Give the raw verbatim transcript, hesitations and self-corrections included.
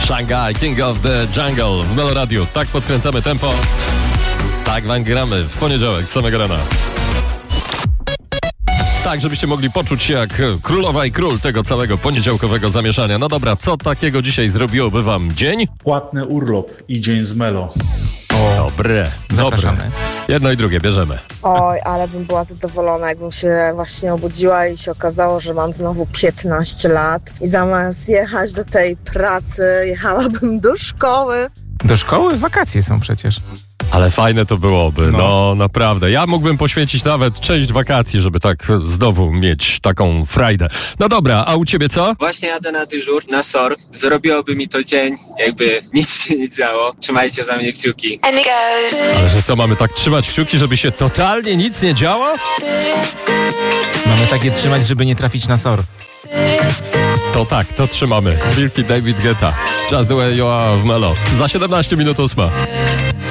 Shanghai, King of the Jungle w Melo Radio. Tak podkręcamy tempo. Tak wam gramy w poniedziałek z samego rana. Tak, żebyście mogli poczuć się jak królowa i król tego całego poniedziałkowego zamieszania. No dobra, co takiego dzisiaj zrobiłoby wam dzień? Płatny urlop i dzień z Melo. Dobre, Zapraszamy. dobre. Jedno i drugie bierzemy. Oj, ale bym była zadowolona, jakbym się właśnie obudziła i się okazało, że mam znowu piętnaście lat i zamiast jechać do tej pracy, jechałabym do szkoły. Do szkoły? Wakacje są przecież. Ale fajne to byłoby, no. No. naprawdę. Ja mógłbym poświęcić nawet część wakacji, żeby tak znowu mieć taką frajdę. No dobra, a u ciebie co? Właśnie jadę na dyżur, na S O R. Zrobiłoby mi to dzień, jakby nic się nie działo. Trzymajcie za mnie kciuki. Ale że co, mamy tak trzymać kciuki, żeby się totalnie nic nie działo? Mamy takie trzymać, żeby nie trafić na S O R. To tak, to trzymamy. Wielki David Guetta. Just the way you are w Melo. Za siedemnaście minut ósma.